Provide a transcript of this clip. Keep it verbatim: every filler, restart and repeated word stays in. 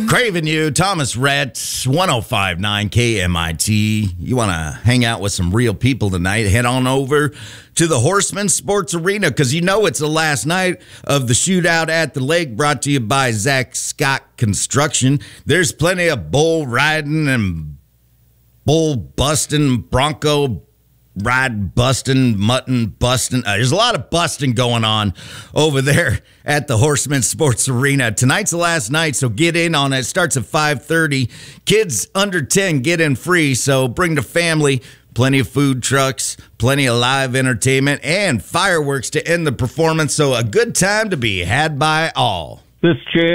Craving you, Thomas Rhett, one oh five point nine K M I T. You want to hang out with some real people tonight, head on over to the Horseman Sports Arena, because you know it's the last night of the shootout at the lake, brought to you by Zach Scott Construction. There's plenty of bull riding and bull busting, bronco ride busting, mutton busting. Uh, there's a lot of busting going on over there at the Horseman Sports Arena. Tonight's the last night, so get in on it. It starts at five thirty. Kids under ten get in free, so bring the family. Plenty of food trucks, plenty of live entertainment, and fireworks to end the performance, so a good time to be had by all. This chair.